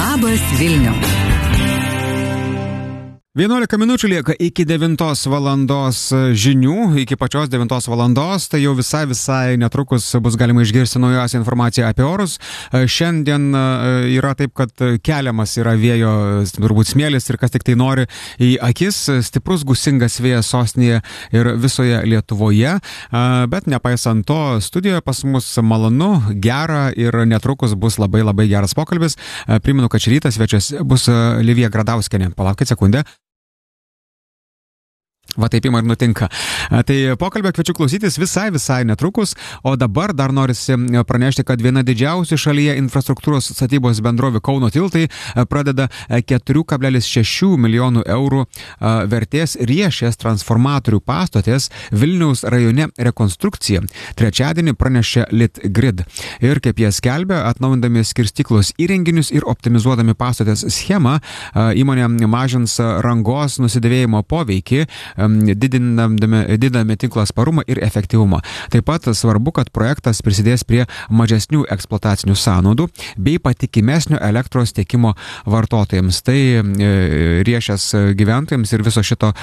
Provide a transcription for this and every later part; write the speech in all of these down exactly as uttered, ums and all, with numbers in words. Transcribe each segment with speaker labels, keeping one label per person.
Speaker 1: Labas Vilniau.
Speaker 2: vienuolika minučių lieka iki devintos valandos žinių, iki pačios devintos valandos, tai jau visai visai netrukus bus galima išgirsti naujausią informaciją apie orus. Šiandien yra taip, kad keliamas yra vėjo, turbūt smėlis ir kas tik tai nori į akis, stiprus gūsingas vėjas sostinėje ir visoje Lietuvoje, bet nepaisant to, studijoje pas mus malonu, gera ir netrukus bus labai labai geras pokalbis. Primenu, kad šį rytą svečias bus Livija Gradauskienė. Palaukit sekundę. Va taip ir nutinka. Tai pokalbio kviečiu klausytis visai, visai netrukus, o dabar dar norisi pranešti, kad viena didžiausių šalyje infrastruktūros statybos bendrovių Kauno tiltai pradeda keturi kablelis šeši milijonų eurų vertės riešės transformatorių pastotės Vilniaus rajone rekonstrukciją. Trečiadienį pranešė Litgrid. Ir kaip jie skelbia, atnaujindami skirstyklos įrenginius ir optimizuodami pastotės schemą, įmonė mažins rangos nusidėvėjimo poveikį, didinami, didinami tinklo atsparumą ir efektyvumą. Taip pat svarbu, kad projektas prisidės prie mažesnių eksploatacinių sąnaudų bei patikimesnio elektros tiekimo vartotojams. Tai riešės gyventojams ir viso šito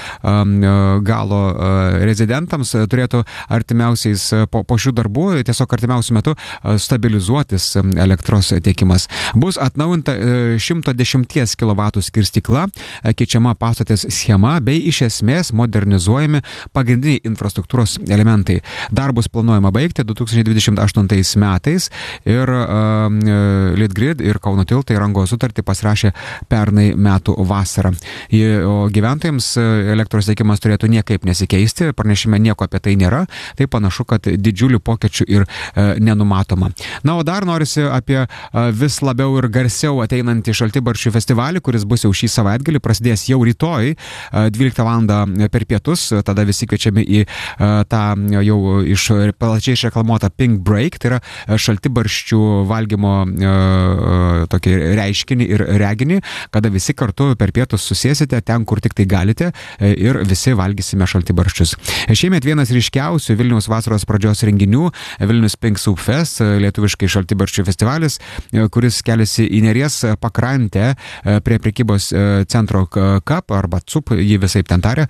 Speaker 2: galo rezidentams turėtų artimiausiais po, po šių darbų, tiesiog artimiausių metų stabilizuotis elektros tiekimas. Bus atnaujinta šimto dešimties kilovatų skirstykla, keičiama pastotės schema bei iš esmės modernizuojami pagrindiniai infrastruktūros elementai. Darbus planuojama baigti du tūkstančiai dvidešimt aštuntais metais ir uh, Litgrid ir Kauno tiltai rango sutartį pasirašė pernai metų vasarą. O gyventojams elektros tiekimas turėtų niekaip nesikeisti, pranešime nieko apie tai nėra, tai panašu, kad didžiulių pokyčių ir uh, nenumatoma. Na, o dar norisi apie uh, vis labiau ir garsiau ateinantį Šaltibarščių festivalį, kuris bus jau šį savaitgalį, prasidės jau rytoj, uh, dvyliktą valandą per pietus, tada visi kviečiami į uh, tą jau iš plačiai išreklamuotą Pink Break, tai yra Šaltibarščių valgymo uh, tokį reiškinį ir reginį, kada visi kartu per pietus susėsite ten, kur tik tai galite ir visi valgysime šaltibarščius. Šiemet vienas ryškiausių Vilniaus vasaros pradžios renginių Vilnius Pink Soup Fest, lietuviškai Šaltibarščių festivalis, kuris keliasi į Neries pakrantę prie prekybos centro Kap arba Cup, jį visai ten taria.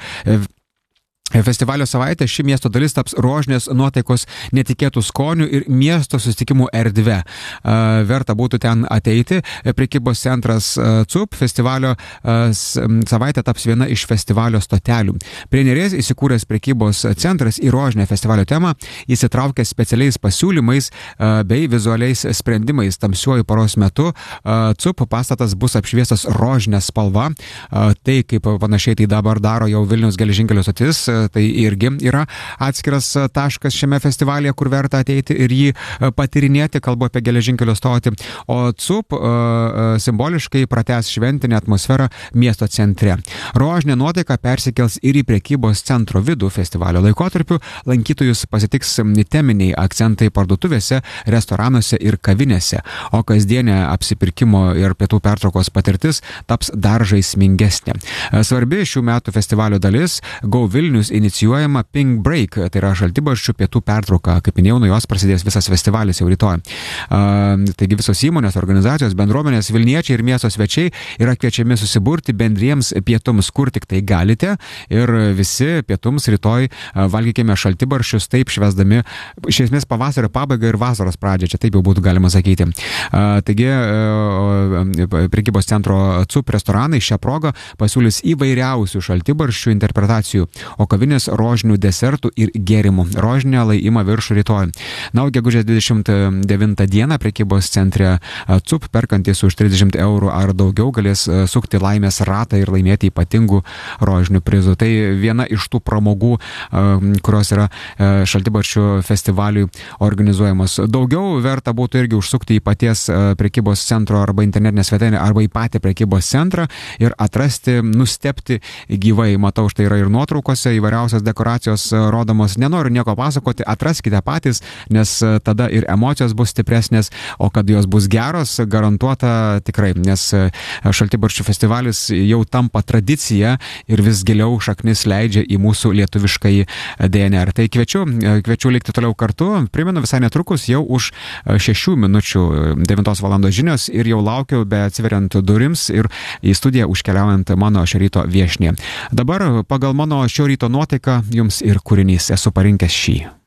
Speaker 2: Festivalio savaitę ši miesto dalis taps rožinės nuotaikos, netikėtų skonių ir miesto susitikimų erdve. Verta būtų ten ateiti. Prekybos centras Cup festivalio savaitę taps viena iš festivalio stotelių. Prie Neries įsikūręs prekybos centras į rožinę festivalio temą įsitraukė specialiais pasiūlymais bei vizualiais sprendimais. Tamsiuoju paros metu Cup pastatas bus apšviestas rožinė spalva. Tai kaip panašiai tai dabar daro jau Vilniaus geležinkelio stotis, tai irgi yra atskiras taškas šiame festivalyje, kur verta ateiti ir jį patyrinėti, kalbu apie geležinkelio stotį. O Cup uh, simboliškai pratęs šventinę atmosferą miesto centre. Rožinė nuotaika persikels ir į prekybos centro vidų festivalio laikotarpiu. Lankytojus pasitiks teminiai akcentai parduotuvėse, restoranuose ir kavinėse, o kasdienė apsipirkimo ir pietų pertraukos patirtis taps dar žaismingesnė. Svarbi šių metų festivalio dalis Go Vilnius inicijuojama Pink Break, tai yra Šaltibarščių pietų pertrauka. Kaip minėjau, nuo jos prasidės visas festivalis jau rytoj. Uh, taigi visos įmonės, organizacijos, bendruomenės, Vilniečiai ir miesto svečiai yra kviečiami susiburti bendriems pietums, kur tik tai galite, ir visi pietums rytoj uh, valgykime šaltibarščius, taip švęsdami iš esmės pavasario pabaigą ir vasaros pradžią, čia taip jau būtų galima sakyti. Uh, taigi uh, prekybos centro Cup restoranai šią progą pasiūlys įvairiausių šaltibarščių interpretacijų, o kavinės rožinių desertų ir gėrimų. Rožinė lai ima viršų rytoj. Na, o gegužės dvidešimt devintą dieną prekybos centre Cup perkantis už trisdešimt eurų ar daugiau galės sukti laimės ratą ir laimėti ypatingų rožinių prizų. Tai viena iš tų pramogų, kurios yra Šaltibarščių festivaliui organizuojamos. Daugiau verta būtų irgi užsukti į paties prekybos centro arba internetinę svetainę arba į patį prekybos centrą ir atrasti, nustebti gyvai. Matau, štai yra ir nuotraukose įvairiausių įvairiausios dekoracijos rodomos. Nenoriu nieko pasakoti, atraskite patys, nes tada ir emocijos bus stipresnės, o kad jos bus geros, garantuota tikrai, nes Šaltibarščių festivalis jau tampa tradicija ir vis giliau šaknis leidžia į mūsų lietuviškai D N R. Tai kviečiu, kviečiu likti toliau kartu. Primenu, visai netrukus jau už šešių minučių devintos valandos žinios ir jau laukiu, be atsiveriant durims ir į studiją užkeliaujant mano šio ryto viešnie. Dabar pagal mano šio ryto nuotaiką jums ir kūrinys esu parinkęs šį.